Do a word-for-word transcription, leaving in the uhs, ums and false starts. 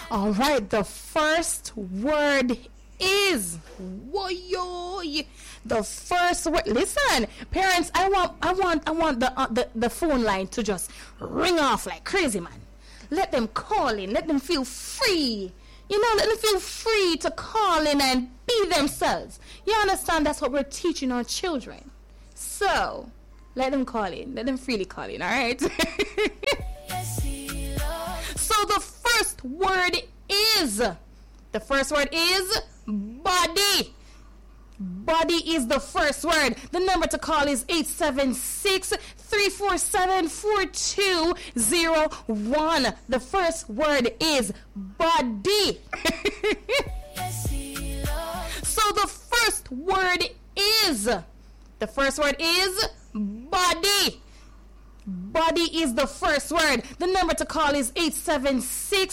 All right, the first word is woyo. The first word. Listen, parents, I want, I want, I want the uh, the the phone line to just ring off like crazy, man. Let them call in. Let them feel free. You know, let them feel free to call in and be themselves. You understand? That's what we're teaching our children. So, let them call in. Let them freely call in. All right. So the first word is, the first word is body. Body is the first word. The number to call is eight seven six, three four seven, four two zero one. The first word is body. So the first word is, the first word is body. Body is the first word. The number to call is eight seven six,